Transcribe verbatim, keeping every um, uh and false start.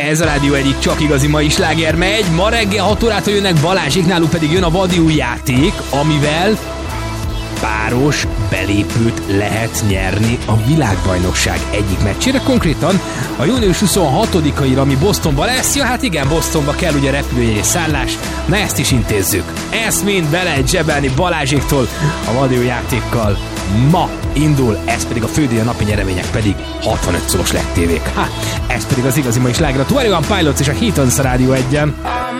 Ez a Rádió egyik csak igazi mai sláger megy. Ma reggel hat órától jönnek Balázsék, náluk pedig jön a vadi új játék, amivel páros belépőt lehet nyerni a világbajnokság egyik meccsére, konkrétan a június huszonhatodikaira, ami Bostonban lesz. Ja, hát igen, Bostonba kell ugye repülőjegy és szállás, na ezt is intézzük. Ezt mind be lehet zsebelni Balázséktól a vadi új játékkal. Ma indul, ez pedig a fődíj, a napi nyeremények pedig hatvanöt szoros lett tévék. Ha, ez pedig az igazi mai sláger, a Twenty One Pilots és a Heat on Rádió egyen.